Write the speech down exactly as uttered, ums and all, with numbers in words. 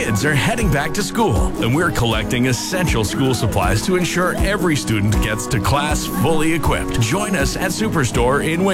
Kids are heading back to school, and we're collecting essential school supplies to ensure every student gets to class fully equipped. Join us at Superstore in Wayne.